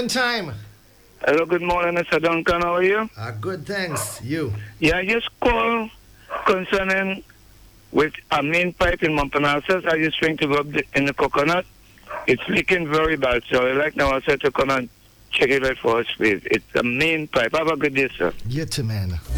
morning time. Hello, good morning, Mr. Duncan. How are you? Good, thanks. You? Yeah, I just call concerning with a main pipe in Montparnasse. I just trying to go up in the coconut. It's leaking very bad, so I like now I said to come and check it out for us, please. It's a main pipe. Have a good day, sir. You too, man.